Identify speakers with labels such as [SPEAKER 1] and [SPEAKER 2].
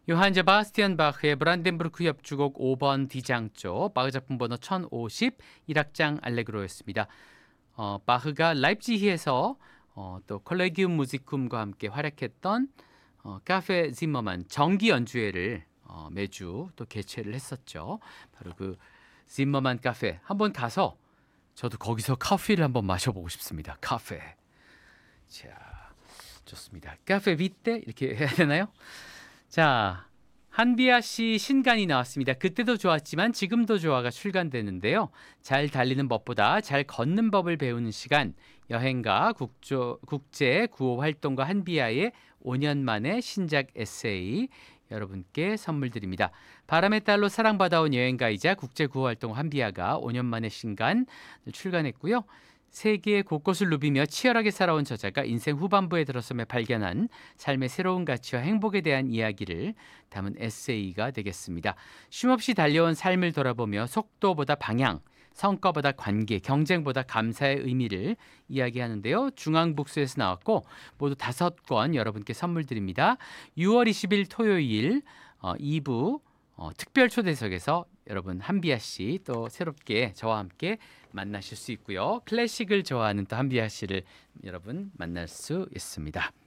[SPEAKER 1] 요한 제바스티안 바흐의 브란덴부르크 협주곡 5번 D장조, 바흐 작품 번호 1050, 1악장 알레그로였습니다. 바흐가 라입지히에서 또 콜레기움 무지쿰과 함께 활약했던 카페 짐머만 정기 연주회를 매주 또 개최를 했었죠. 바로 그 짐머만 카페 한번 가서 저도 거기서 커피를 한번 마셔보고 싶습니다. 카페. 자, 좋습니다. 카페 비테 이렇게 해야 되나요? 자, 한비아 씨 신간이 나왔습니다. 그때도 좋았지만 지금도 좋아가 출간되는데요. 잘 달리는 법보다 잘 걷는 법을 배우는 시간, 여행가, 국제 구호 활동가 한비아의 5년 만에 신작 에세이 여러분께 선물 드립니다. 바람의 딸로 사랑받아온 여행가이자 국제 구호 활동 한비아가 5년 만에 신간 출간했고요. 세계 곳곳을 누비며 치열하게 살아온 저자가 인생 후반부에 들어서며 발견한 삶의 새로운 가치와 행복에 대한 이야기를 담은 에세이가 되겠습니다. 쉼없이 달려온 삶을 돌아보며 속도보다 방향, 성과보다 관계, 경쟁보다 감사의 의미를 이야기하는데요. 중앙북스에서 나왔고 모두 5권 여러분께 선물 드립니다. 6월 20일 토요일 2부 특별 초대석에서 여러분 한비아 씨 또 새롭게 저와 함께 만나실 수 있고요. 클래식을 좋아하는 또 한비아 씨를 여러분 만날 수 있습니다.